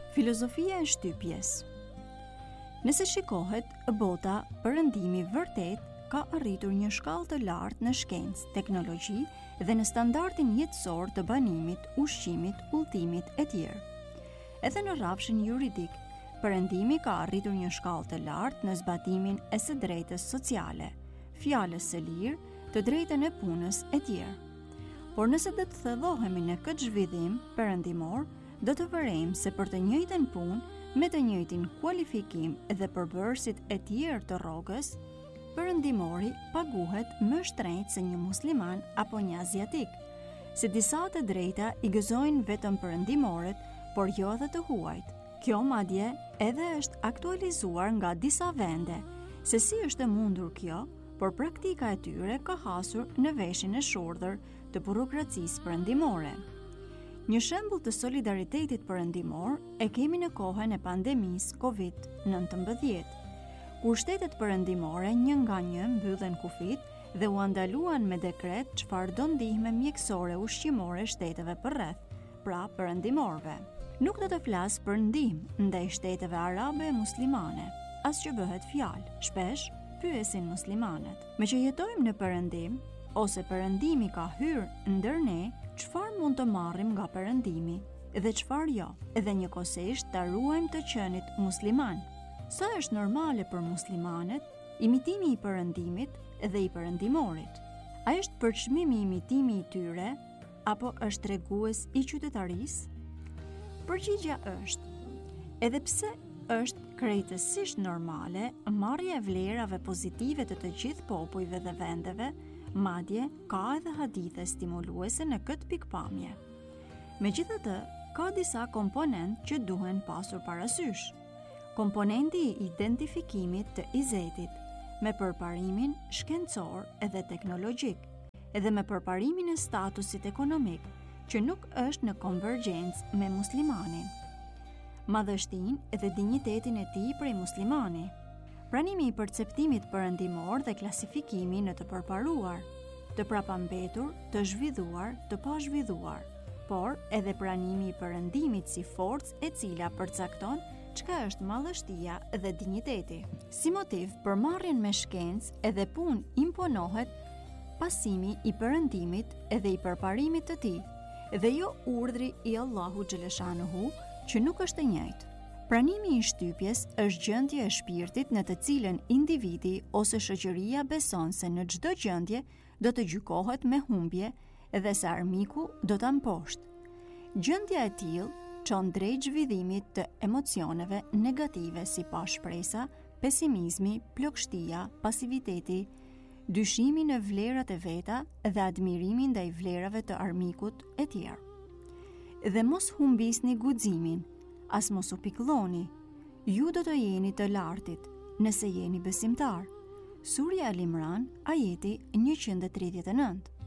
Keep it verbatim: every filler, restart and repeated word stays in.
Filozofia e shtypjes. Nëse shikohet, bota perëndimi vërtet ka arritur një shkallë të lartë në shkencë, teknologji dhe në standardin jetësor të banimit, ushqimit, udhëtimit e tjerë. Edhe në rrafshin juridik, perëndimi ka arritur një shkallë të lartë në zbatimin e së drejtës sociale, fjalës së lirë, të drejtën e punës e tjerë. Por nëse do të thedhohemi në këtë zhvillim perëndimor, do të vërejmë se për të njëjtën punë, me të njëjtin kualifikim dhe përbërësit e tjerë të rrogës, perëndimori paguhet më shtrenjtë se një musliman apo një aziatik. Se disa të drejta i gëzojnë vetëm perëndimorët, por jo edhe të huajt. Kjo madje edhe është aktualizuar nga disa vende, se si është e mundur kjo, por praktika e tyre ka hasur në veshin e shurdhër të burokracisë perëndimore. Një shembull të solidaritetit perëndimor e kemi në kohën e pandemisë kovid nëntëmbëdhjetë, kur shtetet perëndimore një nga një mbyllen kufit dhe u ndaluan me dekret çfarë do ndihmë mjekësore ushqimore shteteve përreth, pra perëndimorëve. Nuk do të flas për ndihmë ndaj shteteve arabe e muslimane, as që bëhet fjalë. Shpesh pyesin muslimanët: me që jetojmë në perëndim ose perëndimi ka hyrë ndër ne, çfarë mund të marrim nga perëndimi dhe çfarë jo, edhe njëkohësisht ta ruajmë të qenit musliman. Sa është normale për muslimanët imitimi i perëndimit dhe i perëndimorit? A është përçmimi i imitimi i tyre apo është tregues i qytetarisë? Përgjigjja është: edhe pse është krejtësisht normale marrja e vlerave pozitive të të gjithë popujve dhe vendeve, madje ka edhe hadithe stimuluese në këtë pikpamje. Megjithatë, ka disa komponent që duhen pasur parasysh. Komponenti i identifikimit të izetit me përparimin shkencor edhe teknologjik, edhe me përparimin e statusit ekonomik, që nuk është në konvergjencë me muslimanin. Madhështinë dhe dinjitetin e tij prej muslimani. Pranimi i perceptimit perëndimor dhe klasifikimi në të përparuar, të prapambetur, të zhvilluar, të pazhvilluar, por edhe pranimi i perëndimit si forcë e cila përcakton çka është madhështia dhe dinjiteti. Si motiv për marrjen me shkencë edhe punë imponohet pasimi i perëndimit edhe i përparimit të tij, dhe jo urdhri i Allahu xhaleshanuhu, që nuk është e njëjtë. Pranimi i shtypjes është gjendje e shpirtit në të cilën individi ose shoqëria beson se në çdo gjendje do të gjykohet me humbje dhe se armiku do ta mposhtë. Gjendja e tillë çon drejt zhvillimit të emocioneve negative si pashpresa, pesimizmi, plagështia, pasiviteti, dyshimi në vlerat e veta dhe admirimi ndaj vlerave të armikut e tjerë. Dhe mos humbisni guximin, as mos u piklloni, ju do të jeni të lartit, nëse jeni besimtar. Surja Al Imran, ajeti njëqind e tridhjetë e nëntë.